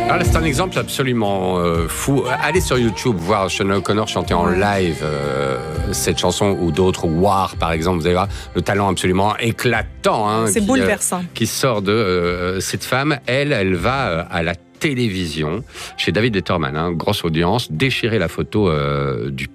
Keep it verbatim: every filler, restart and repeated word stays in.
Alors là, c'est un exemple absolument euh, fou. Allez sur YouTube voir Sinéad O'Connor chanter en live euh, cette chanson ou d'autres, War par exemple. Vous allez voir le talent absolument éclatant. Hein, c'est qui, bouleversant. Euh, qui sort de euh, cette femme. Elle, elle va euh, à la télévision chez David Letterman, hein, grosse audience, déchirer la photo euh, du